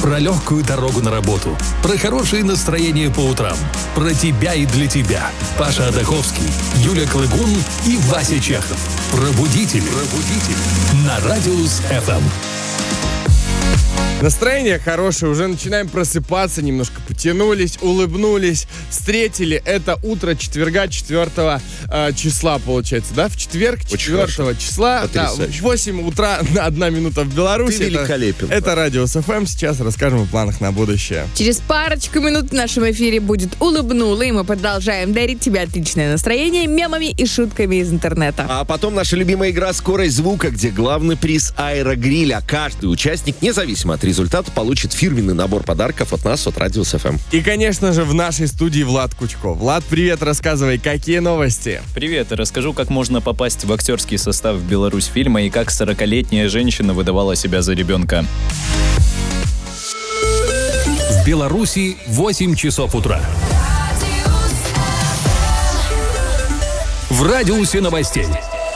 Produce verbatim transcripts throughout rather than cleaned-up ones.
Про легкую дорогу на работу, про хорошее настроение по утрам, про тебя и для тебя. Паша Адаховский, Юля Клыгун и Вася Чехов. Пробудители. Пробудители. На Радиус эф эм. Настроение хорошее, уже начинаем просыпаться, немножко потянулись, улыбнулись, встретили это утро четверга, четвертого э, числа, получается, да? В четверг, четвертого числа, да, в восемь утра, на одна минута в Беларуси. Ты великолепен. Это, это Радиус эф эм, сейчас расскажем о планах на будущее. Через парочку минут в нашем эфире будет «Улыбнула», и мы продолжаем дарить тебе отличное настроение мемами и шутками из интернета. А потом наша любимая игра «Скорость звука», где главный приз аэрогриля. Каждый участник, независимо от результата, получит фирменный набор подарков от нас, от Радиус эф эм. И, конечно же, в нашей студии Влад Кучков. Влад, привет, рассказывай, какие новости? Привет, расскажу, как можно попасть в актерский состав Беларусь фильма и как сорокалетняя женщина выдавала себя за ребенка. В Беларуси восемь часов утра. В радиусе новостей.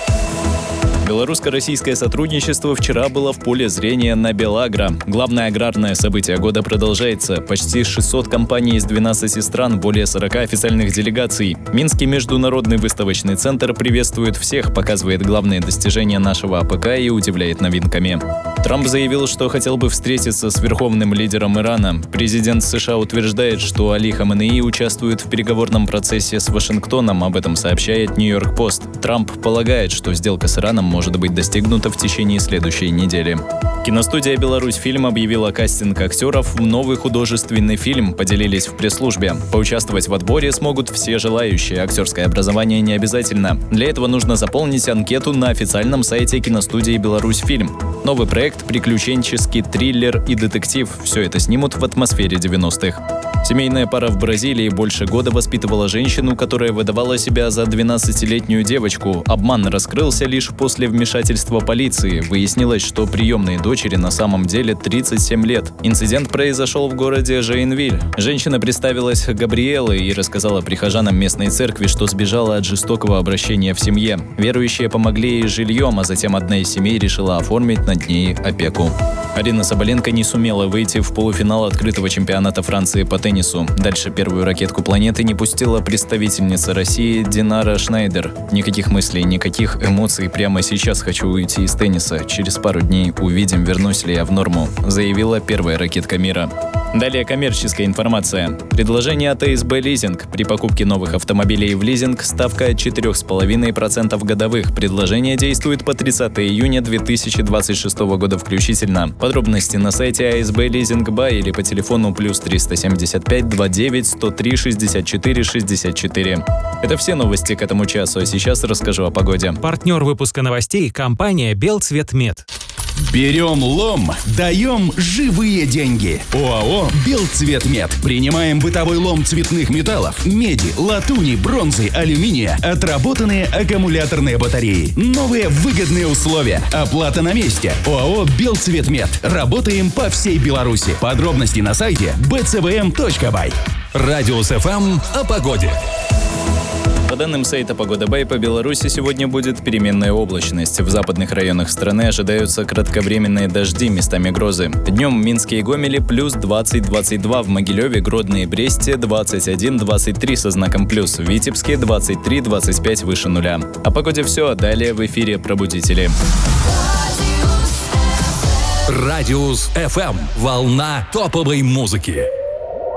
Белорусско-российское сотрудничество вчера было в поле зрения на Белагро. Главное аграрное событие года продолжается. Почти шестьсот компаний из двенадцати стран, более сорока официальных делегаций. Минский международный выставочный центр приветствует всех, показывает главные достижения нашего АПК и удивляет новинками. Трамп заявил, что хотел бы встретиться с верховным лидером Ирана. Президент США утверждает, что Али Хаменеи участвует в переговорном процессе с Вашингтоном. Об этом сообщает Нью-Йорк Пост. Трамп полагает, что сделка с Ираном может быть достигнута в течение следующей недели. Киностудия «Беларусь фильм» объявила кастинг актеров в новый художественный фильм, поделились в пресс-службе. Поучаствовать в отборе смогут все желающие. Актерское образование не обязательно. Для этого нужно заполнить анкету на официальном сайте киностудии «Беларусь фильм». Новый проект – приключенческий триллер и детектив. Все это снимут в атмосфере девяностых. Семейная пара в Бразилии больше года воспитывала женщину, которая выдавала себя за двенадцатилетнюю девочку. Обман раскрылся лишь после вмешательства полиции. Выяснилось, что приемной дочери на самом деле тридцать семь лет. Инцидент произошел в городе Жоинвиль. Женщина представилась Габриэлой и рассказала прихожанам местной церкви, что сбежала от жестокого обращения в семье. Верующие помогли ей жильем, а затем одна из семей решила оформить над ней опеку. Арина Соболенко не сумела выйти в полуфинал открытого чемпионата Франции по теннису. Дальше первую ракетку планеты не пустила представительница России Динара Шнайдер. Никаких мыслей, никаких эмоций. Прямо сейчас хочу уйти из тенниса. Через пару дней увидим, вернусь ли я в норму, заявила первая ракетка мира. Далее коммерческая информация. Предложение от АСБ Лизинг. При покупке новых автомобилей в лизинг ставка четыре целых пять десятых процента годовых. Предложение действует по тридцатого июня две тысячи двадцать шестого года включительно. Подробности на сайте АСБ Лизинг Бай или по телефону плюс триста семьдесят пять двадцать девять сто три шестьдесят четыре шестьдесят четыре. Это все новости к этому часу, а сейчас расскажу о погоде. Партнер выпуска новостей – компания «Белцветмет». Берем лом, даем живые деньги. ОАО «Белцветмет». Принимаем бытовой лом цветных металлов, меди, латуни, бронзы, алюминия, отработанные аккумуляторные батареи. Новые выгодные условия. Оплата на месте. ОАО «Белцветмет». Работаем по всей Беларуси. Подробности на сайте би цэ вэ эм точка бай. Радиус эф эм о погоде. По данным сайта «Погода Бай», по Беларуси сегодня будет переменная облачность. В западных районах страны ожидаются кратковременные дожди, местами грозы. Днем в Минске и Гомеле плюс двадцать двадцать два, в Могилеве, Гродно и Бресте двадцать один двадцать три со знаком плюс, в Витебске двадцать три двадцать пять выше нуля. О погоде все, далее в эфире «Пробудители». Радиус эф эм. Волна топовой музыки.